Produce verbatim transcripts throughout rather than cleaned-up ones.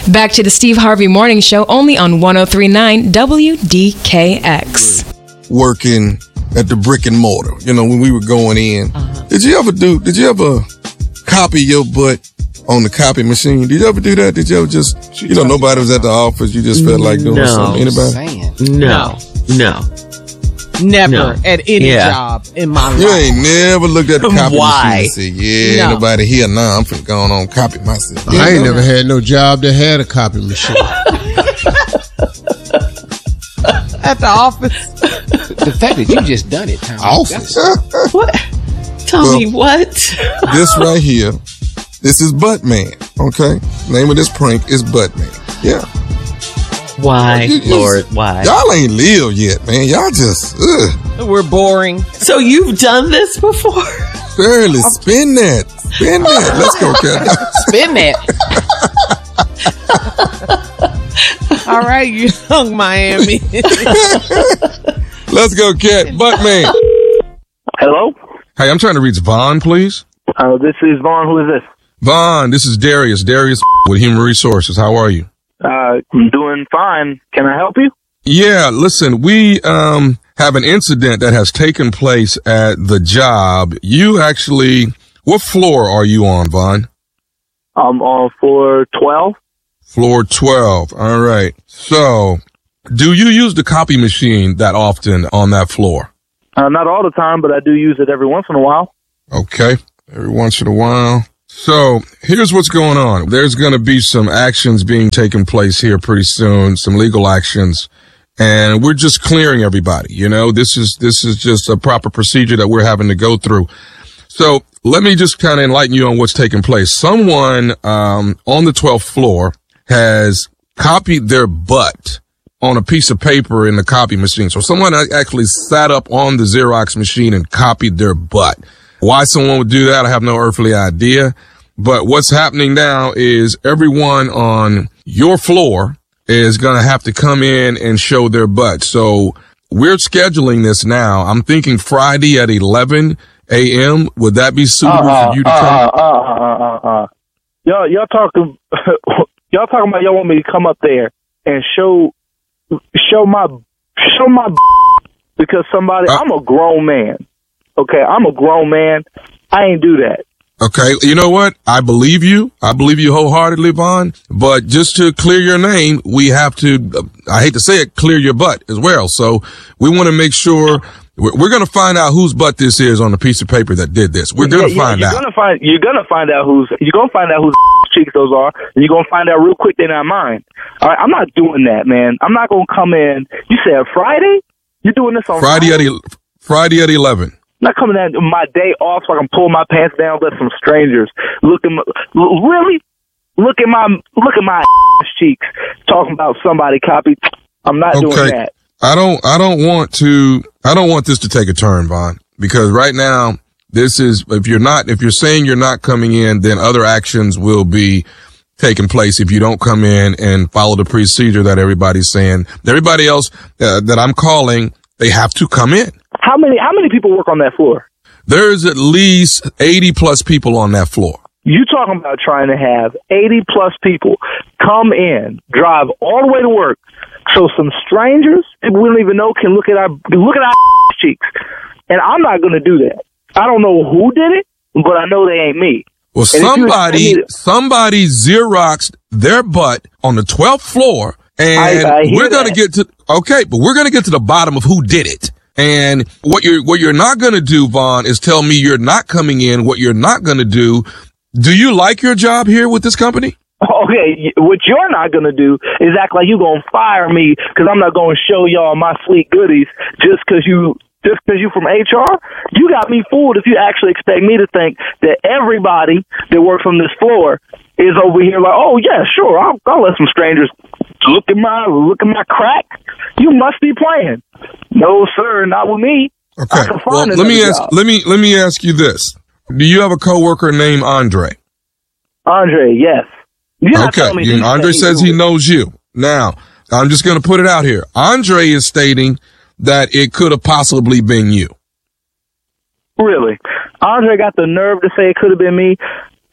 Back to the Steve Harvey Morning Show, only on one oh three point nine W D K X. Working at the brick and mortar, you know, when we were going in. Uh-huh. Did you ever do, did you ever copy your butt on the copy machine? Did you ever do that? Did you ever just, you know, nobody was at the office, you just felt like doing no. something? Anybody? No, no. Never no. at any yeah. job in my life. You ain't never looked at the copy Why? machine and said, yeah, No. nobody here now. I'm finna go on copy myself. Yeah, I ain't no. never had no job that had a copy machine. At the office. The fact that you just done it, Tom. Office? What? Tommy, Well, what? This right here, this is Buttman, okay? Name of this prank is Buttman. Yeah. Why, You- you- Lord, why? Y'all ain't lived yet, man. Y'all just, ugh. We're boring. So you've done this before? Barely spin that. Spin that. Let's go, Cat. Spin that. All right, you young Miami. Let's go, Cat. Buttman. Hello? Hey, I'm trying to reach Vaughn, please. Uh, this is Vaughn. Who is this? Vaughn, this is Darius. Darius with Human Resources. How are you? Uh, I'm doing fine. Can I help you? Yeah, listen, we um have an incident that has taken place at the job. You actually, what floor are you on, Vaughn? I'm on floor twelve. Floor twelve. All right. So, do you use the copy machine that often on that floor? Uh, not all the time, but I do use it every once in a while. Okay. Every once in a while. So here's what's going on. There's going to be some actions being taken place here pretty soon, some legal actions, and we're just clearing everybody. You know, this is, this is just a proper procedure that we're having to go through. So let me just kind of enlighten you on what's taking place. Someone, um, on the twelfth floor has copied their butt on a piece of paper in the copy machine. So someone actually sat up on the Xerox machine and copied their butt. Why someone would do that, I have no earthly idea. But what's happening now is everyone on your floor is going to have to come in and show their butt. So we're scheduling this now. I'm thinking Friday at eleven a.m. Would that be suitable uh, for you to uh, come? Uh, uh, uh, uh, uh. Y'all, y'all talking, y'all talking about y'all want me to come up there and show, show my, show my, because somebody, Uh, I'm a grown man. Okay, I'm a grown man. I ain't do that. Okay, you know what? I believe you. I believe you wholeheartedly, Vaughn. But just to clear your name, we have to, uh, I hate to say it, clear your butt as well. So we want to make sure, we're, we're going to find out whose butt this is on the piece of paper that did this. We're going to Yeah, yeah, find you're out. Gonna find, you're gonna find out who's, you're gonna find out whose cheeks those are, and you're gonna find out real quick they're not mine. All right, I'm not doing that, man. I'm not gonna come in. You said Friday? You're doing this on Friday Friday? at, el- Friday at eleven. Not coming at my day off so I can pull my pants down, let some strangers look at my, really look at my look at my ass cheeks talking about somebody copied. I'm not doing Okay. that. I don't, I don't want to, I don't want this to take a turn, Vaughn, because right now, this is, if you're not, if you're saying you're not coming in, then other actions will be taking place if you don't come in and follow the procedure that everybody's saying. Everybody else uh, that I'm calling, they have to come in. How many how many people work on that floor? There's at least eighty plus people on that floor. You talking about trying to have eighty plus people come in, drive all the way to work, so some strangers we don't even know can look at our look at our cheeks, and I'm not going to do that. I don't know who did it, but I know they ain't me. Well, And if you- somebody, I mean- somebody Xeroxed their butt on the twelfth floor, and I- I hear we're going to that. get to, okay, but we're going to get to the bottom of who did it. And what you're, what you're not going to do, Vaughn, is tell me you're not coming in. What you're not going to do. Do you like your job here with this company? Okay, what you're not going to do is act like you're going to fire me because I'm not going to show y'all my sweet goodies just because you just because you from H R. You got me fooled if you actually expect me to think that everybody that works on this floor is over here like, oh, yeah, sure, I'll, I'll let some strangers look at my look at my crack. You must be playing. No, sir, not with me. Okay. I can find Well, let another me ask, job. let me, let me ask you this. Do you have a coworker named Andre? Andre, yes. You're not Okay. telling me You- these Andre things. says he knows you. Now, I'm just going to put it out here. Andre is stating that it could have possibly been you. Really? Andre got the nerve to say it could have been me.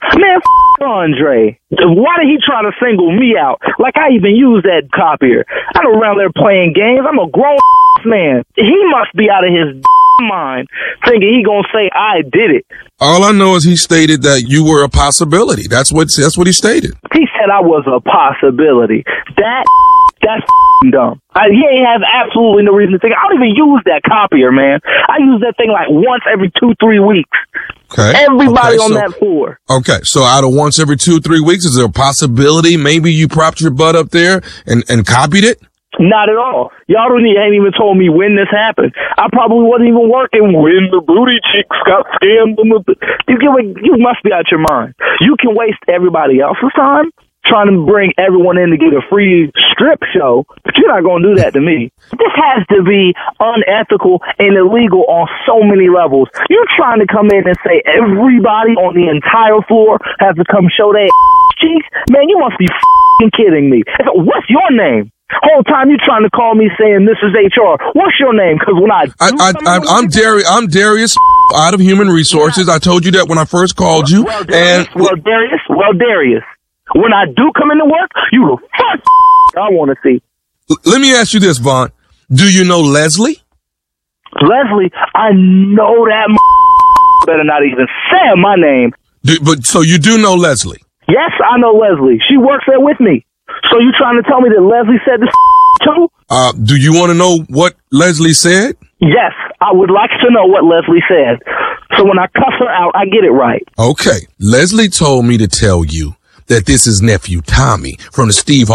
Man, f- Andre. Why did he try to single me out? Like I even used that copier. I don't around there playing games. I'm a grown man. He must be out of his mind thinking he gonna say I did it. All I know is he stated that you were a possibility. That's what that's what he stated. He said I was a possibility. That that's dumb. I, he ain't have absolutely no reason to think. I don't even use that copier, man. I use that thing like once every two, three weeks. Okay. Everybody okay, on so, that floor. Okay, so out of once every two, three weeks, is there a possibility maybe you propped your butt up there and, and copied it? Not at all. Y'all don't even, ain't even told me when this happened. I probably wasn't even working when the booty chicks got scammed. You, get, you must be out your mind. You can waste everybody else's time trying to bring everyone in to get a free strip show, but you're not going to do that to me. This has to be unethical and illegal on so many levels. You're trying to come in and say everybody on the entire floor has to come show their cheeks? Man, you must be f***ing kidding me. What's your name? Whole time you trying to call me saying this is H R. What's your name? Because when I, I, I, I I'm Darius. I'm Darius out of Human Resources. Yeah. I told you that when I first called you. Well, Darius, and well, Darius, well, Darius. When I do come into work, you the first I want to see. Let me ask you this, Vaughn. Do you know Leslie? Leslie, I know that better not even say my name. Do, but so you do know Leslie? Yes, I know Leslie. She works there with me. So you trying to tell me that Leslie said this too? Uh, do you want to know what Leslie said? Yes, I would like to know what Leslie said. So when I cuss her out, I get it right. Okay. Leslie told me to tell you that this is nephew Tommy from the Steve